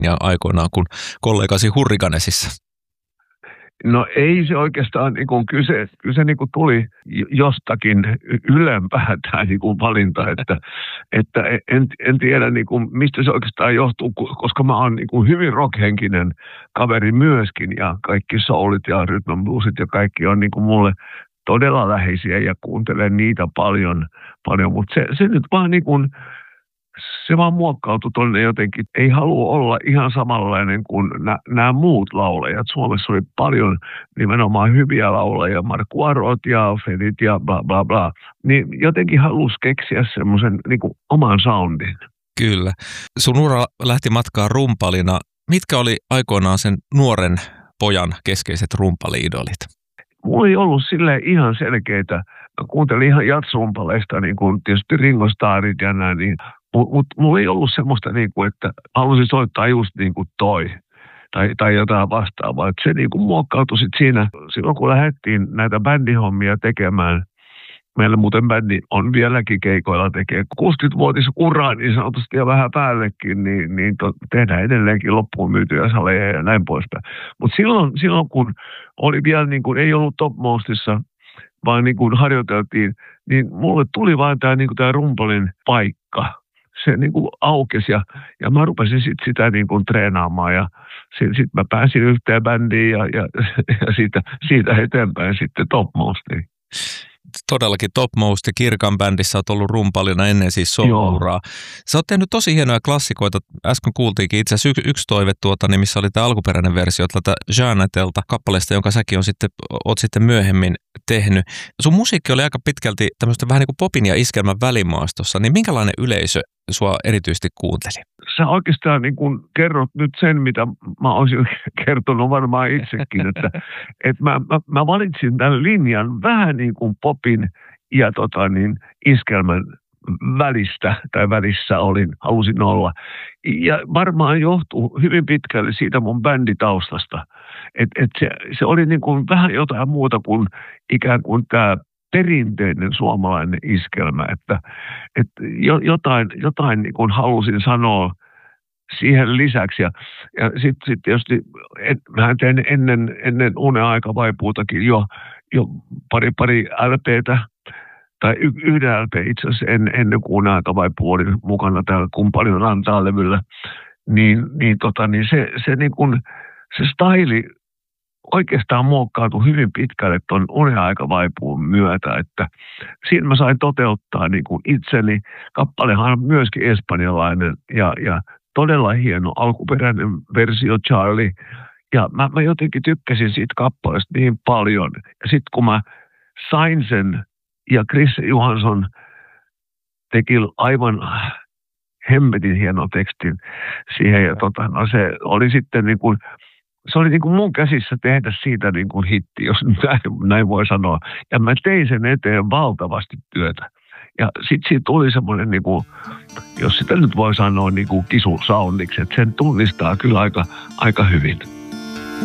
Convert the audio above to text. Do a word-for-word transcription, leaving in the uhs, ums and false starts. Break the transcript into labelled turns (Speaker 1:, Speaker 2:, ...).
Speaker 1: ja aikoinaan kuin kollegasi Hurricanesissa?
Speaker 2: No ei se oikeastaan niin kuin kyse, kyse niin kuin tuli jostakin ylempää tämä niin kuin valinta, että, että en, en tiedä niin kuin mistä se oikeastaan johtuu, koska mä oon niin kuin hyvin rockhenkinen kaveri myöskin ja kaikki soulit ja rhythm and bluesit ja kaikki on niin kuin mulle todella läheisiä ja kuuntelen niitä paljon, paljon. Mutta se, se nyt vaan niin kuin se vaan muokkautui tuonne jotenkin. Ei halua olla ihan samanlainen kuin nämä muut laulajat. Suomessa oli paljon nimenomaan hyviä laulajia, Markku Arot ja Fedit ja bla bla bla. Niin jotenkin halusi keksiä semmoisen niin kuin oman soundin.
Speaker 1: Kyllä. Sun ura lähti matkaan rumpalina. Mitkä oli aikoinaan sen nuoren pojan keskeiset rumpali-idolit?
Speaker 2: Mulla ei ollut silleen ihan selkeitä. Mä kuuntelin ihan jatsrumpaleista, niin kuin tietysti Ringo Starrit ja näin, niin Mutta mut, mulla ei ollut semmoista, niinku, että halusin soittaa just niin kuin toi tai, tai jotain vastaavaa. Et se niinku muokkautui sit siinä, silloin kun lähdettiin näitä bändihommia tekemään. Meillä muuten bändi on vieläkin keikoilla tekee kuusikymmentävuotis uraa niin sanotusti ja vähän päällekin, niin, niin to, tehdään edelleenkin loppuun myytyjä saleja ja näin poispäin. Mutta silloin, silloin kun oli vielä niin kuin, ei ollut Topmostissa, vaan niin kuin harjoiteltiin, niin mulle tuli vain tämä niin kuin rumpalin paikka. Se niin kuin aukesi ja, ja mä rupesin sit sitä niin kuin treenaamaan ja sitten sit mä pääsin yhteen bändiin ja, ja, ja siitä, siitä eteenpäin sitten Topmostiin.
Speaker 1: Todellakin Topmost ja Kirkan bändissä olet ollut rumpalina ennen siis solo-uraa. Sä oot tehnyt tosi hienoja klassikoita. Äsken kuultiinkin itse asiassa yksi, yksi toive, tuota, niin missä oli tämä alkuperäinen versio tältä Jeanetelta kappaleesta, jonka säkin on sitten, oot sitten myöhemmin tehnyt. Sun musiikki oli aika pitkälti tämmöistä vähän niin kuin popin ja iskelmän välimaastossa, niin minkälainen yleisö sua erityisesti kuunteli?
Speaker 2: Sä oikeastaan niin kun kerrot nyt sen, mitä mä olisin kertonut varmaan itsekin, että, että mä, mä, mä valitsin tämän linjan vähän niin kuin popin ja tota niin, iskelmän välistä tai välissä olin, halusin olla. Ja varmaan johtuu hyvin pitkälle siitä mun bänditaustasta, että et se, se oli niin kuin vähän jotain muuta kuin ikään kuin tämä perinteinen suomalainen iskelmä, että, että jotain, jotain niin kuin halusin sanoa siihen lisäksi. Ja, ja sitten sit tietysti, et, mähän tein ennen, ennen Unen aika vaipuutakin jo, jo pari, pari L P:tä, tai y, yhden L P itse asiassa en, ennen kuin Unen aika vaipuu oli mukana täällä Kun paljon antaa -levyllä, niin, niin, tota, niin se, se, niin kuin, se staili oikeastaan muokkautui hyvin pitkälle tuon Unen aika vaipuun myötä, että siinä mä sain toteuttaa niin kuin itseni. Kappalehan on myöskin espanjalainen ja, ja todella hieno alkuperäinen versio Charlie. Ja mä, mä jotenkin tykkäsin siitä kappaleesta niin paljon. Ja sitten kun mä sain sen ja Chris Johansson teki aivan hemmetin hienon tekstin siihen ja tota, no se oli sitten niin kuin Se oli niin kuin mun käsissä tehdä siitä niin kuin hitti, jos näin, näin voi sanoa. Ja mä tein sen eteen valtavasti työtä. Ja sitten siitä tuli semmoinen, niin kuin, jos sitä nyt voi sanoa, niin kuin kisusoundiksi, että sen tunnistaa kyllä aika, aika hyvin.